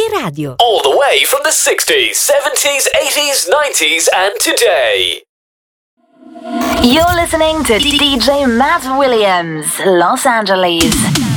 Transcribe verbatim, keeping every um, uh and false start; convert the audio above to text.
Radio. All the way from the sixties, seventies, eighties, nineties and today. You're listening to D J Matt Williams, Los Angeles.